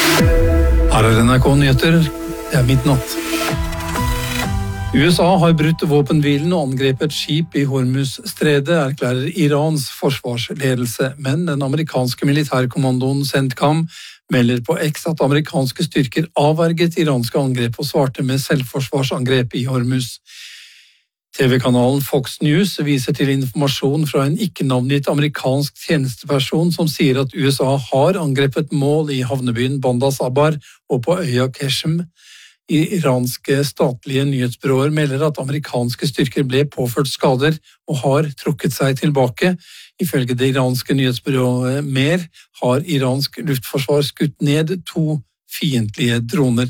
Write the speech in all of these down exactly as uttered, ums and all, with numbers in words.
Her er N R K Nyheter, det er midnatt. U S A har brutt våpenhvilen og angrepet skip i Hormuz-stredet, erklærer Irans forsvarsledelse, men den amerikanske militærkommandoen CENTCOM melder på X at amerikanske styrker avverget iranske angrep og svarte med selvforsvarsangrep i Hormuz. T V-kanalen Fox News viser til informasjon fra en ikke-navngitt amerikansk tjenesteperson som sier at U S A har angrepet mål i havnebyen Bandar Sabah og på øya Qeshm. Iranske statlige nyhetsbyråer melder at amerikanske styrker ble påført skader og har trukket seg tilbake. Ifølge det iranske nyhetsbyrået Mer har iransk luftforsvar skutt ned to fiendtlige droner.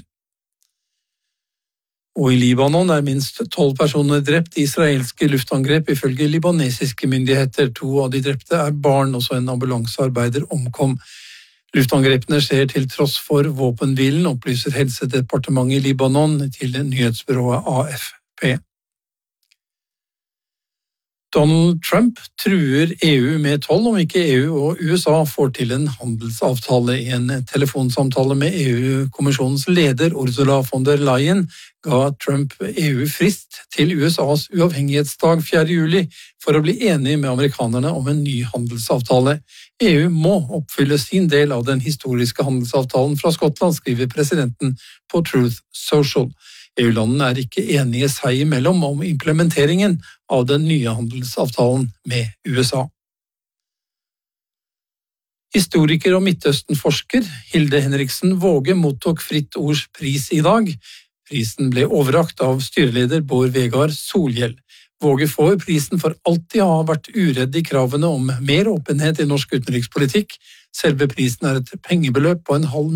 Og i Libanon er minst tolv personer drept i israelske luftangrep ifølge libanesiske myndigheter. To av de drepte er barn, også en ambulansearbeider omkom. Luftangrepene skjer til tross for våpenhvilen, opplyser helsedepartementet i Libanon til nyhetsbyrået A F P. Donald Trump truer E U med toll om ikke E U og U S A får til en handelsavtale. I en telefonsamtale med E U-kommisjonens leder Ursula von der Leyen ga Trump E U frist til U S As uavhengighetsdag fjerde juli for å bli enig med amerikanerne om en ny handelsavtale. E U må oppfylle sin del av den historiske handelsavtalen fra Skottland, skriver presidenten på Truth Social. E U-landene er ikke enige seg imellom om implementeringen av den nye handelsavtalen med U S A. Historiker og Midtøsten-forsker Hilde Henriksen Våge mottok Fritt Ords pris i dag. Prisen ble overrakt av styreleder Bård Vegar Solhjell. Våge får prisen for alltid å ha vært uredd i kravene om mer åpenhet i norsk utenrikspolitikk. Selve prisen er et pengebeløp på en halv